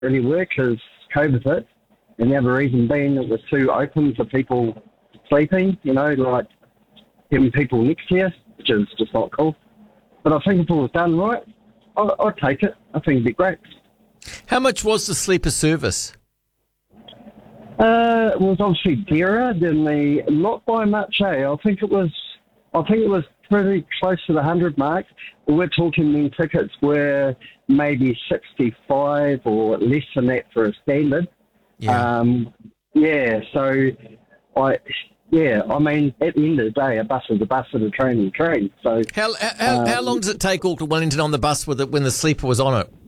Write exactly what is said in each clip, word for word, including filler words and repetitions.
really work because COVID hit, and the other reason being it was too open for people sleeping, you know, like having people next to you, which is just not cool. But I think if it was done right, I, I'd take it. I think it'd be great. How much was the sleeper service? Uh, it was obviously dearer than the, not by much, eh? I think it was, I think it was pretty close to the hundred mark. We're talking then tickets were maybe sixty-five or less than that for a standard. Yeah. Um, yeah. So, I, yeah. I mean, at the end of the day, a bus is a bus and a train is a train. So, How how, um, how long does it take Auckland Wellington on the bus with it when the sleeper was on it?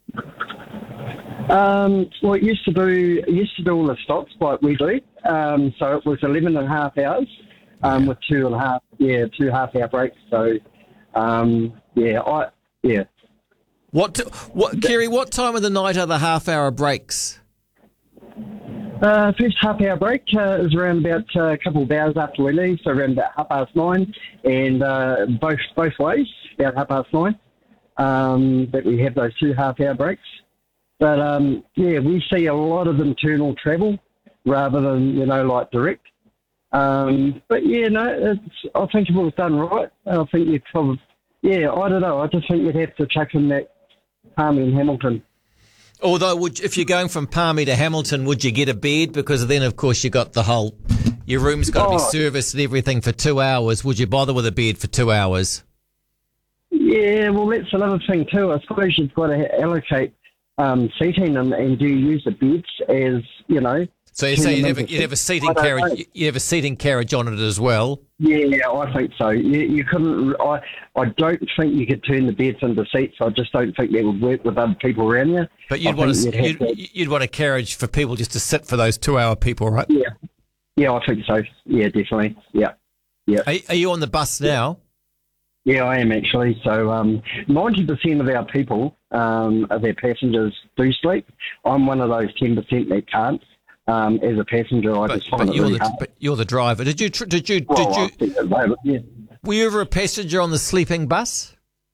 Um, well, it used to do it used to do all the stops like we do. Um, so it was eleven and a half hours um, Yeah. with two and a half, yeah, two half hour breaks. So, um, yeah, I yeah. What t- what Kerry? What time of the night are the half hour breaks? Uh, first half hour break uh, is around about uh, a couple of hours after we leave, so around about half past nine, and uh, both both ways about half past nine. Um, that we have those two half hour breaks. But, um, yeah, we see a lot of internal travel rather than, you know, like direct. Um, but, yeah, no, it's, I think if it was done right, I think you'd probably, yeah, I don't know. I just think you'd have to chuck in that Palmy and Hamilton. Although, would, if you're going from Palmy to Hamilton, would you get a bed? Because then, of course, you got the whole, your room's got to Oh. be serviced and everything for two hours. Would you bother with a bed for two hours? Yeah, well, that's another thing too. I suppose you've got to allocate um, seating and, and do you use the beds as, you know. So you say you'd have, a, tournament you'd have a seating I don't know. carriage. You have a seating carriage on it as well. Yeah, I think so. You, you couldn't. I, I don't think you could turn the beds into seats. I just don't think that would work with other people around you. But you'd I want think a, you'd you'd, have to- you'd want a carriage for people just to sit for those two-hour people, right? Yeah, yeah, I think so. Yeah, definitely. Yeah, yeah, Are, are you on the bus now? yeah. I am actually. So, um, ninety percent of our people, um, of our passengers, do sleep. I'm one of those ten percent that can't. Um, as a passenger, I But, just find but it you're really the hard. but you're the driver. Did you tr- did you Well, did I you think at the moment, yeah. were you ever a passenger on the sleeping bus?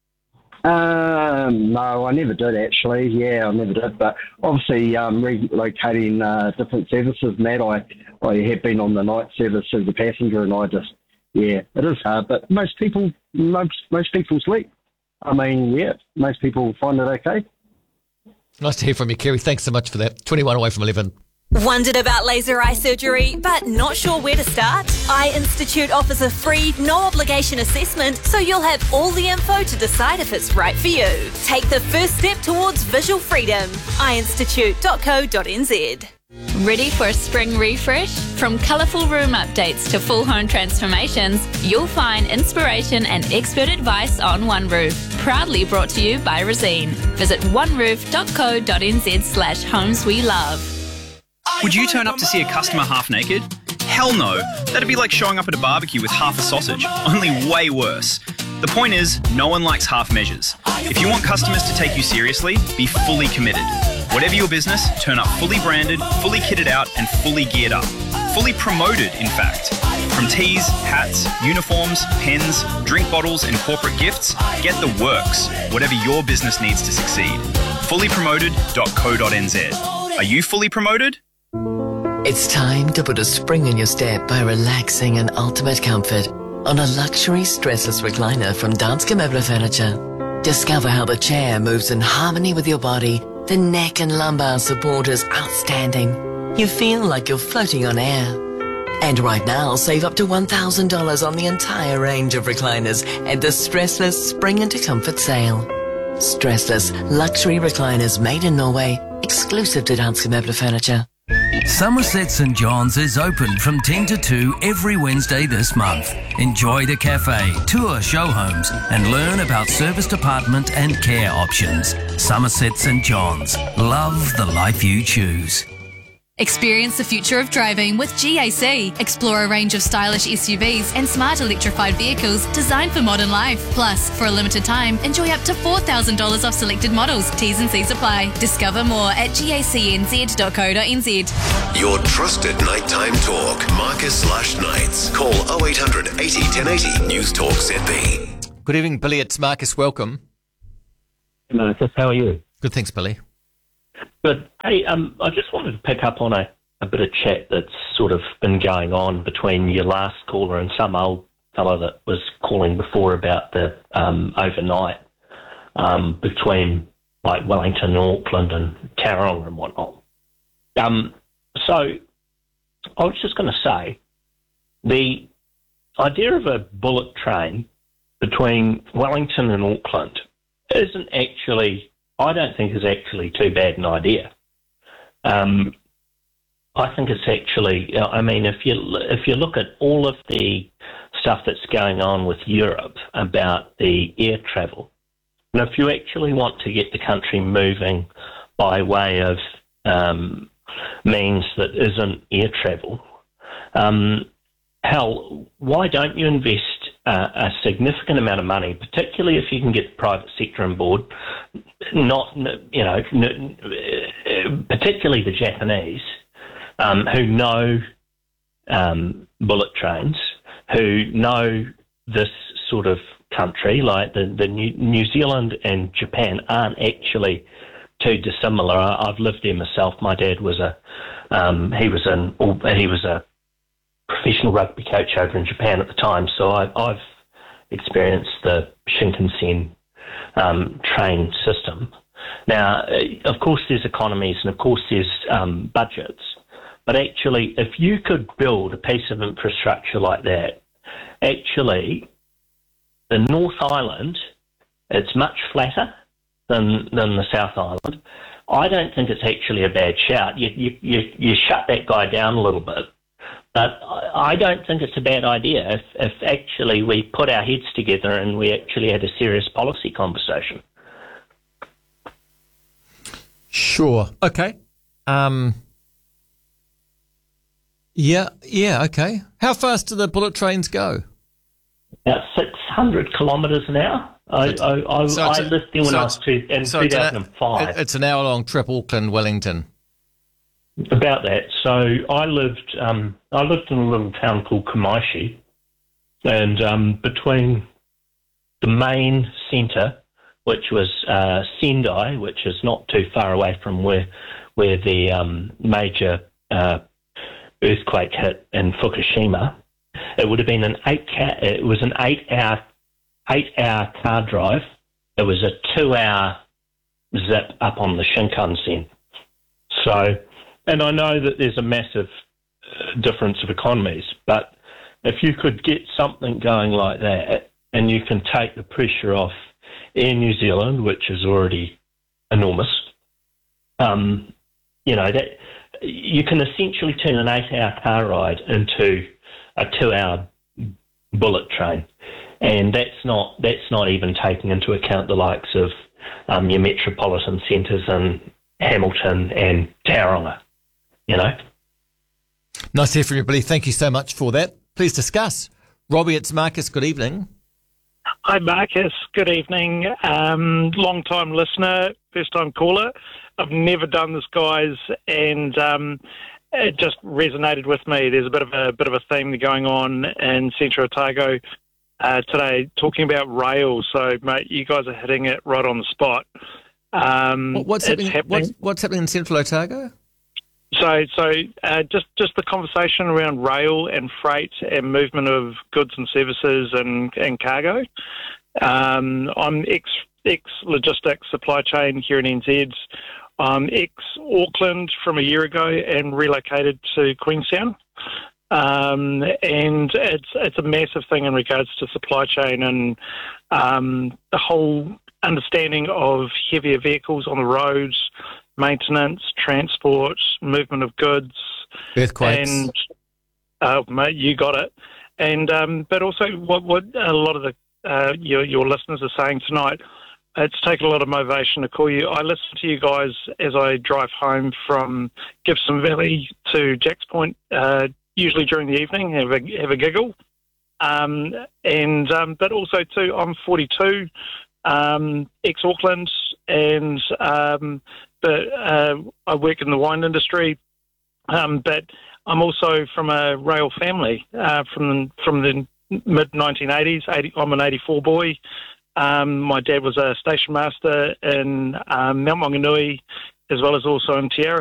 Um, no, I never did actually. Yeah, I never did. But obviously, um, relocating uh, different services and that, I, I have been on the night service as a passenger, and I just, yeah, it is hard. But most people, most most people sleep. I mean, yeah, most people find it okay. Nice to hear from you, Kerry. Thanks so much for that. twenty-one away from eleven. Wondered about laser eye surgery, but not sure where to start? Eye Institute offers a free, no-obligation assessment, so you'll have all the info to decide if it's right for you. Take the first step towards visual freedom. eye institute dot co dot n z. Ready for a spring refresh? From colourful room updates to full home transformations, you'll find inspiration and expert advice on One Roof. Proudly brought to you by Resine. Visit one roof dot co dot n z slash homes we love. Would you turn up to see a customer half naked? Hell no. That'd be like showing up at a barbecue with half a sausage, only way worse. The point is, no one likes half measures. If you want customers to take you seriously, be fully committed. Whatever your business, turn up fully branded, fully kitted out, and fully geared up. Fully promoted, in fact. From tees, hats, uniforms, pens, drink bottles, and corporate gifts, get the works. Whatever your business needs to succeed. fully promoted dot co dot n z. Are you fully promoted? It's time to put a spring in your step by relaxing in ultimate comfort on a luxury stressless recliner from Danske Møbler Furniture. Discover how the chair moves in harmony with your body. The neck and lumbar support is outstanding. You feel like you're floating on air. And right now, save up to one thousand dollars on the entire range of recliners at the Stressless Spring into Comfort sale. Stressless luxury recliners made in Norway, exclusive to Danske Møbler Furniture. Somerset St John's is open from ten to two every Wednesday this month. Enjoy the cafe, tour show homes and learn about service department and care options. Somerset St John's. Love the life you choose. Experience the future of driving with G A C. Explore a range of stylish S U Vs and smart electrified vehicles designed for modern life. Plus, for a limited time, enjoy up to four thousand dollars off selected models. T's and C's apply. Discover more at gacnz dot co dot n z. Your trusted nighttime talk. Marcus slash Nights. Call oh eight hundred eighty ten eighty. News Talk Z B. Good evening, Billy. It's Marcus. Welcome. Marcus, how are you? Good, thanks, Billy. But hey, um, I just wanted to pick up on a, a bit of chat that's sort of been going on between your last caller and some old fellow that was calling before about the um, overnight um, between like Wellington and Auckland and Tauranga and whatnot. Um, so I was just going to say the idea of a bullet train between Wellington and Auckland isn't actually, I don't think is actually too bad an idea. Um, I think it's actually, I mean, if you if you look at all of the stuff that's going on with Europe about the air travel, and if you actually want to get the country moving by way of um, means that isn't air travel, um, hell, why don't you invest uh, a significant amount of money, particularly if you can get the private sector on board, not, you know, particularly the Japanese, um, who know um, bullet trains, who know this sort of country, like the, the New, New Zealand and Japan aren't actually too dissimilar. I, I've lived there myself. My dad was a, um, he was an, he was a professional rugby coach over in Japan at the time, so I, I've experienced the Shinkansen um, train system. Now, of course, there's economies and of course there's um, budgets, but actually, if you could build a piece of infrastructure like that, actually, the North Island, it's much flatter than than the South Island. I don't think it's actually a bad shout. You you you, you shut that guy down a little bit. But I don't think it's a bad idea if, if actually we put our heads together and we actually had a serious policy conversation. Sure. Okay. Um, yeah, yeah, okay. How fast do the bullet trains go? About six hundred kilometres an hour. I, I, I, so I a, lived there when so I was two, in so two thousand five. It's, a, it's an hour-long trip, Auckland, Wellington. About that. So I lived um, I lived in a little town called Kamaishi, and um, between the main centre, which was uh, Sendai, which is not too far away from where where the um, major uh, earthquake hit in Fukushima, it would have been an eight ca- it was an eight hour eight hour car drive. It was a two hour zip up on the Shinkansen. So. And I know that there's a massive uh, difference of economies, but if you could get something going like that and you can take the pressure off Air New Zealand, which is already enormous, um, you know, that you can essentially turn an eight-hour car ride into a two-hour bullet train. And that's not that's not even taking into account the likes of um, your metropolitan centres in Hamilton and Tauranga. You know. Nice to hear from you, Billy. Thank you so much for that. Please discuss. Robbie, it's Marcus. Good evening. Hi, Marcus. Good evening. Um, long-time listener, first-time caller. I've never done this, guys, and um, it just resonated with me. There's a bit of a bit of a theme going on in Central Otago uh, today, talking about rail. So, mate, you guys are hitting it right on the spot. Um, what's happening? happening? What's, what's happening in Central Otago? So, so uh, just just the conversation around rail and freight and movement of goods and services and, and cargo. Um, I'm ex ex logistics supply chain here in N Z. I'm ex Auckland from a year ago and relocated to Queenstown. Um, and it's it's a massive thing in regards to supply chain and um, the whole understanding of heavier vehicles on the roads, maintenance, transport, movement of goods. Earthquakes. And, uh, mate, you got it. And um, but also what, what a lot of the uh, your, your listeners are saying tonight, it's taken a lot of motivation to call you. I listen to you guys as I drive home from Gibson Valley to Jacks Point, uh, usually during the evening, have a, have a giggle. Um, and um, but also, too, I'm forty-two, um, ex-Auckland, and um, but uh, I work in the wine industry. Um, but I'm also from a rail family uh, from from the mid nineteen eighties. I'm an eighty-four boy. Um, my dad was a station master in um, Mount Maunganui as well as also in Te